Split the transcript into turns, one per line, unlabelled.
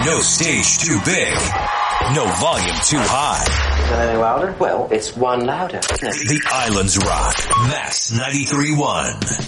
No stage too big. No volume too high.
Is that any louder? Well, it's one louder.
The Islands Rock. Max 93.1.